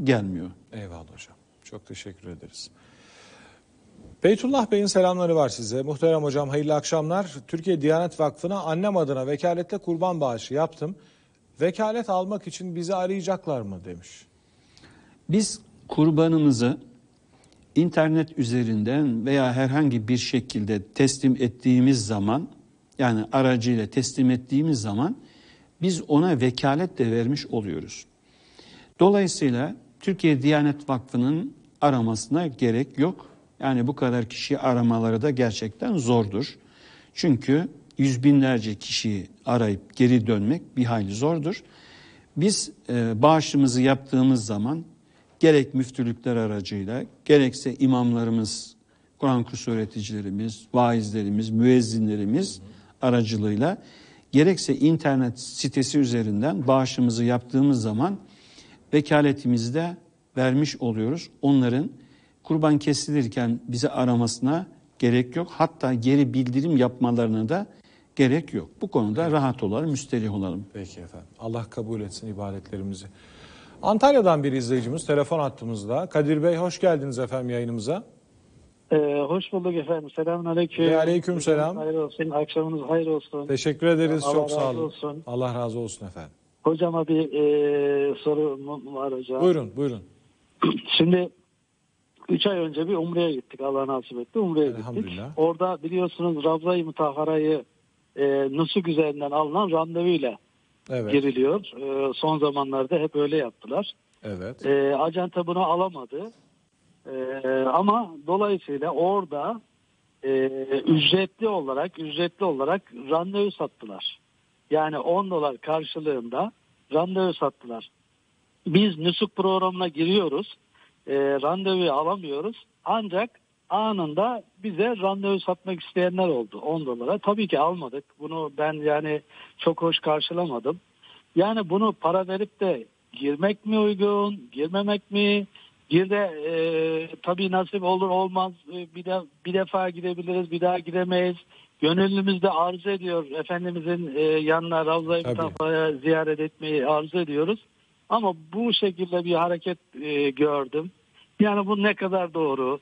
gelmiyor. Eyvallah hocam. Çok teşekkür ederiz. Beytullah Bey'in selamları var size. Muhterem hocam, hayırlı akşamlar. Türkiye Diyanet Vakfı'na annem adına vekalette kurban bağışı yaptım. Vekalet almak için bizi arayacaklar mı demiş. Biz kurbanımızı internet üzerinden veya herhangi bir şekilde teslim ettiğimiz zaman, yani aracıyla teslim ettiğimiz zaman biz ona vekalet de vermiş oluyoruz. Dolayısıyla Türkiye Diyanet Vakfı'nın aramasına gerek yok. Yani bu kadar kişi aramaları da gerçekten zordur. Çünkü yüz binlerce kişiyi arayıp geri dönmek bir hayli zordur. Biz bağışımızı yaptığımız zaman gerek müftülükler aracıyla, gerekse imamlarımız, Kur'an kursu öğreticilerimiz, vaizlerimiz, müezzinlerimiz aracılığıyla, gerekse internet sitesi üzerinden bağışımızı yaptığımız zaman vekaletimizi de vermiş oluyoruz. Onların kurban kesilirken bizi aramasına gerek yok. Hatta geri bildirim yapmalarına da gerek yok. Bu konuda rahat olalım, müsterih olalım. Peki efendim. Allah kabul etsin ibadetlerimizi. Antalya'dan bir izleyicimiz telefon hattımızda. Kadir Bey, hoş geldiniz efendim yayınımıza. Hoş bulduk efendim. Selamünaleyküm. Ve aleykümselam. Hayır olsun. Akşamınız hayır olsun. Teşekkür ederiz. Allah çok sağ razı olun. olsun. Allah razı olsun efendim. Hocama bir soru var hocam. Buyurun. Şimdi 3 ay önce bir Umre'ye gittik. Allah nasip etti. Umre'ye gittik. Elhamdülillah. Orada biliyorsunuz Ravza-i Mutahhara'yı Nusuk üzerinden alınan randevuyla giriliyor. Son zamanlarda hep öyle yaptılar. Evet. Acente bunu alamadı. Ama dolayısıyla orada ücretli olarak randevu sattılar. Yani $10 karşılığında randevu sattılar. Biz Nusuk programına giriyoruz. Randevuyu alamıyoruz. Ancak anında bize randevu satmak isteyenler oldu $10. Tabii ki almadık. Bunu ben yani çok hoş karşılamadım. Yani bunu para verip de girmek mi uygun, girmemek mi? Bir de tabii nasip olur olmaz bir defa gidebiliriz, bir daha gidemeyiz. Gönüllümüz de arzu ediyor. Efendimizin yanına Ravza-i Mutahhara'ya ziyaret etmeyi arzu ediyoruz. Ama bu şekilde bir hareket gördüm. Yani bu ne kadar doğru?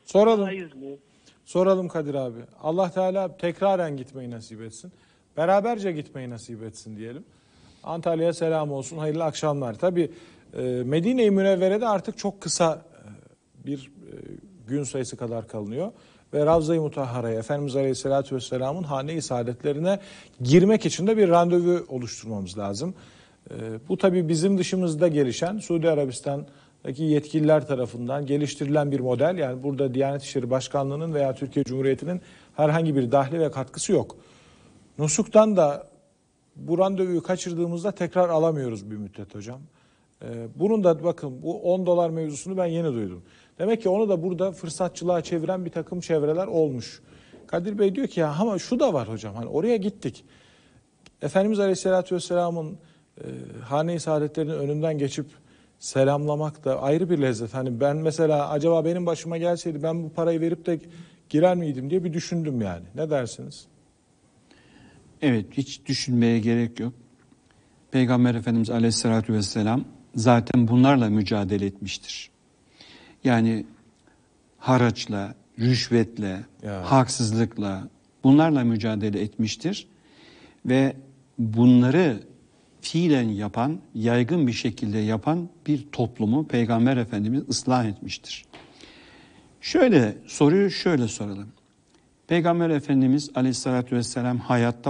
Soralım Kadir abi. Allah Teala tekraren gitmeyi nasip etsin. Beraberce gitmeyi nasip etsin diyelim. Antalya'ya selam olsun. Hayırlı akşamlar. Tabii Medine-i Münevvere'de artık çok kısa bir gün sayısı kadar kalınıyor. Ve Ravza-i Mutahhara'ya, Efendimiz Aleyhisselatü Vesselam'ın hane-i saadetlerine girmek için de bir randevu oluşturmamız lazım. Bu tabii bizim dışımızda gelişen Suudi Arabistan'daki yetkililer tarafından geliştirilen bir model. Yani burada Diyanet İşleri Başkanlığı'nın veya Türkiye Cumhuriyeti'nin herhangi bir dahli ve katkısı yok. Nusuk'tan da bu randevuyu kaçırdığımızda tekrar alamıyoruz bir müddet hocam. Bunun da bakın bu $10 mevzusunu ben yeni duydum. Demek ki onu da burada fırsatçılığa çeviren bir takım çevreler olmuş. Kadir Bey diyor ki ya ama şu da var hocam, hani oraya gittik. Efendimiz Aleyhisselatü Vesselam'ın hane-i saadetlerinin önünden geçip selamlamak da ayrı bir lezzet. Hani ben mesela acaba benim başıma gelseydi ben bu parayı verip de girer miydim diye bir düşündüm yani. Ne dersiniz? Evet, hiç düşünmeye gerek yok. Peygamber Efendimiz Aleyhisselatü Vesselam zaten bunlarla mücadele etmiştir. Yani haraçla, rüşvetle, haksızlıkla bunlarla mücadele etmiştir. Ve bunları fiilen yapan, yaygın bir şekilde yapan bir toplumu Peygamber Efendimiz ıslah etmiştir. Soruyu şöyle soralım. Peygamber Efendimiz Aleyhisselatü Vesselam hayatta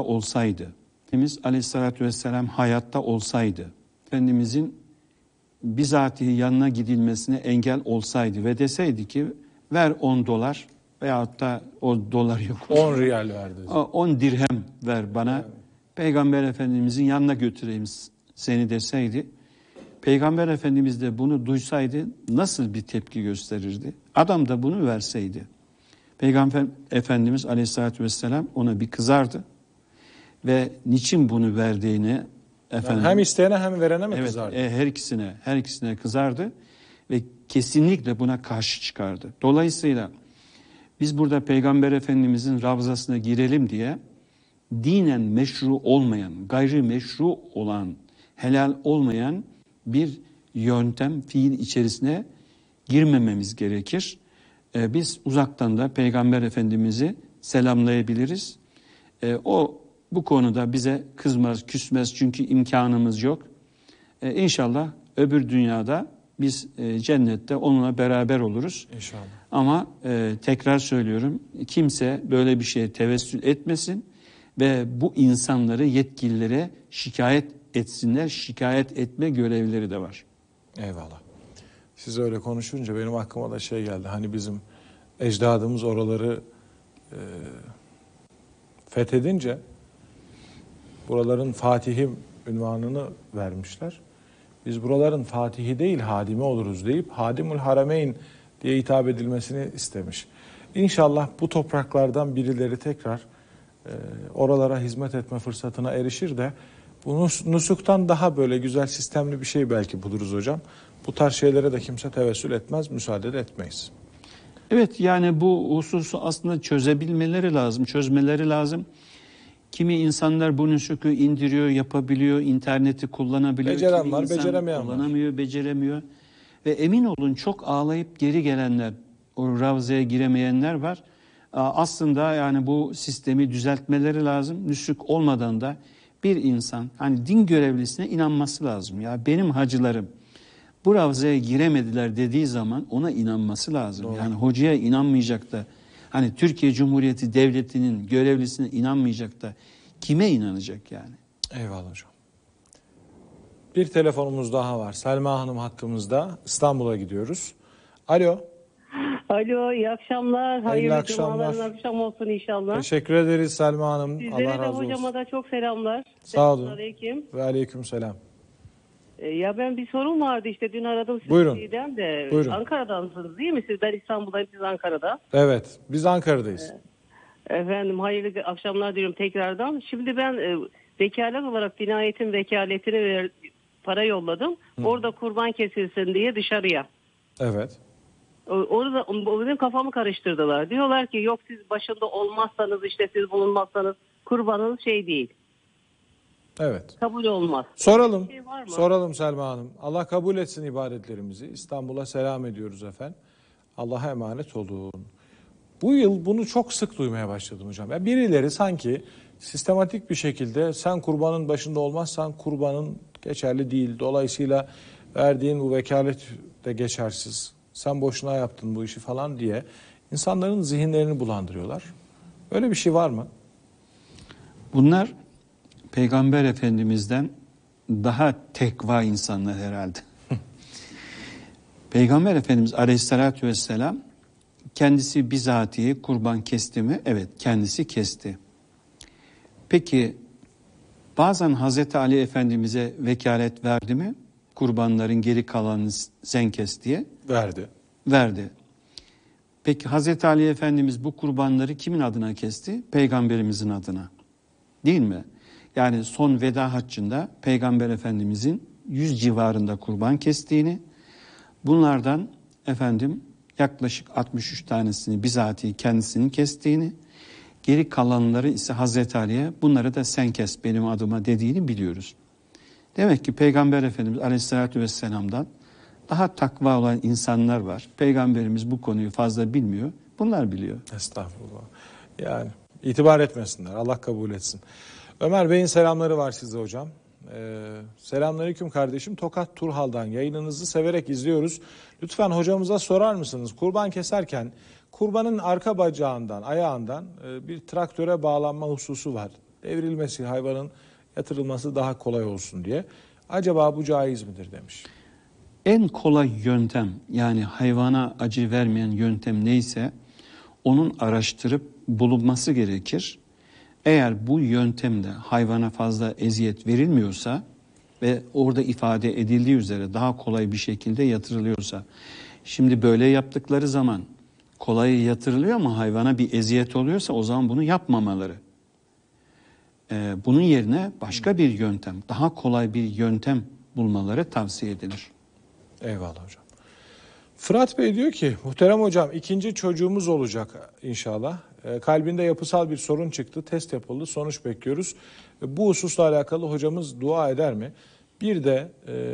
olsaydı, Efendimizin bizatihi yanına gidilmesine engel olsaydı ve deseydi ki ver $10 veyahut da o dolar yok. 10 riyal verdi. 10 dirhem ver bana. Evet. Peygamber Efendimizin yanına götüreyim seni deseydi. Peygamber Efendimiz de bunu duysaydı nasıl bir tepki gösterirdi? Adam da bunu verseydi. Peygamber Efendimiz Aleyhisselatü Vesselam ona bir kızardı. Ve niçin bunu verdiğini yani hem isteyene hem verene mi kızardı? Her ikisine kızardı ve kesinlikle buna karşı çıkardı. Dolayısıyla biz burada Peygamber Efendimizin ravzasına girelim diye dinen meşru olmayan, gayri meşru olan, helal olmayan bir yöntem, fiil içerisine girmememiz gerekir. Biz uzaktan da Peygamber Efendimiz'i selamlayabiliriz. O bu konuda bize kızmaz, küsmez çünkü imkanımız yok. İnşallah öbür dünyada biz cennette onunla beraber oluruz. İnşallah. Ama tekrar söylüyorum, kimse böyle bir şeye tevessül etmesin ve bu insanları yetkililere şikayet etsinler. Şikayet etme görevleri de var. Eyvallah. Siz öyle konuşunca benim aklıma da şey geldi. Hani bizim ecdadımız oraları fethedince buraların Fatih'im ünvanını vermişler. Biz buraların Fatihi değil hadimi oluruz deyip Hadimül Harameyn diye hitap edilmesini istemiş. İnşallah bu topraklardan birileri tekrar oralara hizmet etme fırsatına erişir de bu nusuktan daha böyle güzel sistemli bir şey belki buluruz hocam. Bu tarz şeylere de kimse tevessül etmez, müsaade de etmeyiz. Evet, yani bu hususu aslında çözebilmeleri lazım, çözmeleri lazım. Kimi insanlar bu nusuku indiriyor, yapabiliyor, interneti kullanabiliyor. Beceren Kimi var, insan beceremeyen var. kullanamıyor, beceremiyor. Ve emin olun çok ağlayıp geri gelenler, o Ravza'ya giremeyenler var. Aslında yani bu sistemi düzeltmeleri lazım. Nusuk olmadan da bir insan hani din görevlisine inanması lazım. Ya benim hacılarım bu Ravza'ya giremediler dediği zaman ona inanması lazım. Doğru. Yani hocaya inanmayacak da hani Türkiye Cumhuriyeti Devleti'nin görevlisine inanmayacak da kime inanacak yani? Eyvallah hocam. Bir telefonumuz daha var. Selma Hanım hattımızda. İstanbul'a gidiyoruz. Alo. Alo, iyi akşamlar. Hayırlı akşamlar. cumaların akşam olsun inşallah. Teşekkür ederiz Selma Hanım. Sizlere Allah de razı hocama olsun. da çok selamlar. Sağ olun. Selamünaleyküm. Ve aleykümselam. Ya ben bir sorum vardı işte dün aradım sizi. Buyurun. De. Buyurun. Ankara'dansınız değil mi siz? Ben İstanbul'dayım, siz Ankara'da. Evet, biz Ankara'dayız. Efendim hayırlı akşamlar diyorum tekrardan. Şimdi ben vekalet olarak dinayetin vekaletini para yolladım. Orada kurban kesilsin diye dışarıya. Evet. Orada benim kafamı karıştırdılar. Diyorlar ki yok siz başında olmazsanız işte siz bulunmazsanız kurbanınız şey değil. Evet. Kabul olmaz. Soralım. Bir şey var mı? Soralım Selma Hanım. Allah kabul etsin ibadetlerimizi. İstanbul'a selam ediyoruz efendim. Allah'a emanet olun. Bu yıl bunu çok sık duymaya başladım hocam. Ya birileri sanki sistematik bir şekilde sen kurbanın başında olmazsan kurbanın geçerli değil. Dolayısıyla verdiğin bu vekalet de geçersiz. Sen boşuna yaptın bu işi falan diye insanların zihinlerini bulandırıyorlar. Öyle bir şey var mı? Bunlar Peygamber Efendimiz'den daha tekva insanlar herhalde. Peygamber Efendimiz Aleyhisselatü Vesselam kendisi bizatihi kurban kesti mi? Evet, kendisi kesti. Peki bazen Hazreti Ali Efendimiz'e vekalet verdi mi? Kurbanların geri kalanını sen kes diye. Verdi. Verdi. Peki Hazreti Ali Efendimiz bu kurbanları kimin adına kesti? Peygamberimizin adına. Değil mi? Yani son veda haccında Peygamber Efendimizin 100 civarında kurban kestiğini, bunlardan efendim yaklaşık 63 tanesini bizatihi kendisinin kestiğini, geri kalanları ise Hazreti Ali'ye bunları da sen kes benim adıma dediğini biliyoruz. Demek ki Peygamber Efendimiz Aleyhisselatü Vesselam'dan daha takva olan insanlar var. Peygamberimiz bu konuyu fazla bilmiyor. Bunlar biliyor. Estağfurullah. Yani itibar etmesinler. Allah kabul etsin. Ömer Bey'in selamları var size hocam. Selamünaleyküm kardeşim. Tokat Turhal'dan yayınınızı severek izliyoruz. Lütfen hocamıza sorar mısınız? Kurban keserken kurbanın arka bacağından, ayağından bir traktöre bağlanma hususu var. Devrilmesi, hayvanın yatırılması daha kolay olsun diye. Acaba bu caiz midir demiş. En kolay yöntem, yani hayvana acı vermeyen yöntem neyse onun araştırıp bulunması gerekir. Eğer bu yöntemde hayvana fazla eziyet verilmiyorsa ve orada ifade edildiği üzere daha kolay bir şekilde yatırılıyorsa, şimdi böyle yaptıkları zaman kolay yatırılıyor ama hayvana bir eziyet oluyorsa o zaman bunu yapmamaları. Bunun yerine başka bir yöntem, daha kolay bir yöntem bulmaları tavsiye edilir. Eyvallah hocam. Fırat Bey diyor ki, muhterem hocam 2. çocuğumuz olacak inşallah. Kalbinde yapısal bir sorun çıktı, test yapıldı, sonuç bekliyoruz. Bu hususla alakalı hocamız dua eder mi? Bir de